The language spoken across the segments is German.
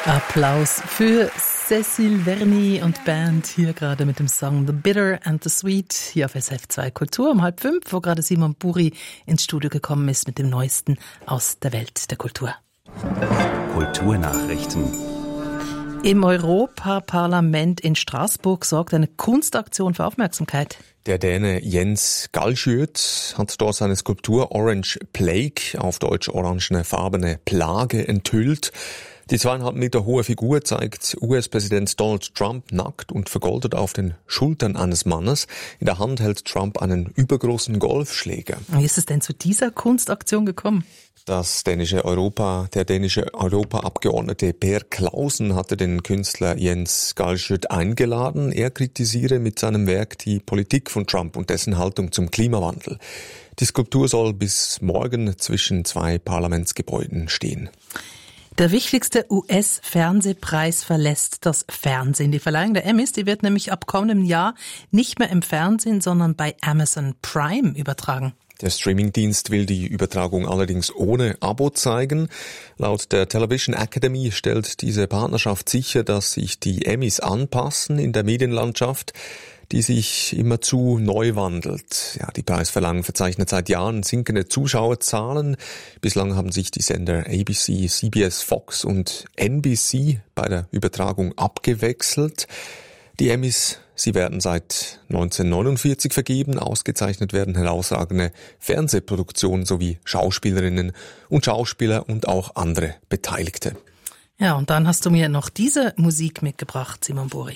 Applaus für Cécile Verny und Band hier gerade mit dem Song The Bitter and the Sweet hier auf SF2 Kultur um 4:30, wo gerade Simon Buri ins Studio gekommen ist mit dem Neuesten aus der Welt der Kultur. Kulturnachrichten. Im Europaparlament in Straßburg sorgt eine Kunstaktion für Aufmerksamkeit. Der Däne Jens Galschiøt hat dort seine Skulptur Orange Plague, auf Deutsch orangene Plage, enthüllt. Die 2,5 Meter hohe Figur zeigt US-Präsident Donald Trump nackt und vergoldet auf den Schultern eines Mannes. In der Hand hält Trump einen übergroßen Golfschläger. Wie ist es denn zu dieser Kunstaktion gekommen? Der dänische Europaabgeordnete Per Clausen hatte den Künstler Jens Galschiøt eingeladen. Er kritisiere mit seinem Werk die Politik von Trump und dessen Haltung zum Klimawandel. Die Skulptur soll bis morgen zwischen 2 Parlamentsgebäuden stehen. Der wichtigste US-Fernsehpreis verlässt das Fernsehen. Die Verleihung der Emmys, die wird nämlich ab kommendem Jahr nicht mehr im Fernsehen, sondern bei Amazon Prime übertragen. Der Streamingdienst will die Übertragung allerdings ohne Abo zeigen. Laut der Television Academy stellt diese Partnerschaft sicher, dass sich die Emmys anpassen in der Medienlandschaft, die sich immerzu neu wandelt. Ja, die Preisverleihung verzeichnet seit Jahren sinkende Zuschauerzahlen. Bislang haben sich die Sender ABC, CBS, Fox und NBC bei der Übertragung abgewechselt. Die Emmys, sie werden seit 1949 vergeben. Ausgezeichnet werden herausragende Fernsehproduktionen sowie Schauspielerinnen und Schauspieler und auch andere Beteiligte. Ja, und dann hast du mir noch diese Musik mitgebracht, Simon Buri.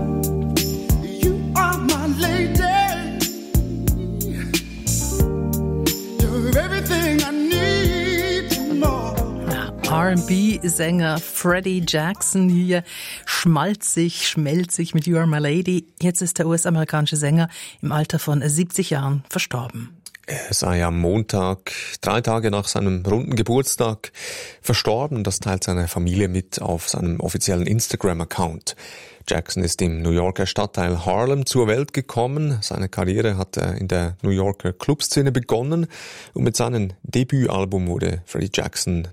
R&B-Sänger Freddie Jackson hier schmelzig mit You Are My Lady. Jetzt ist der US-amerikanische Sänger im Alter von 70 Jahren verstorben. Er sei am Montag, 3 Tage nach seinem runden Geburtstag, verstorben. Das teilt seine Familie mit auf seinem offiziellen Instagram-Account. Jackson ist im New Yorker Stadtteil Harlem zur Welt gekommen. Seine Karriere hat er in der New Yorker Clubszene begonnen und mit seinem Debütalbum wurde Freddie Jackson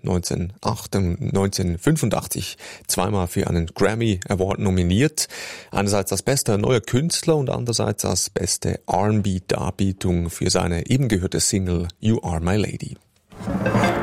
1985 zweimal für einen Grammy Award nominiert. Einerseits als bester neuer Künstler und andererseits als beste R&B-Darbietung für seine eben gehörte Single You Are My Lady.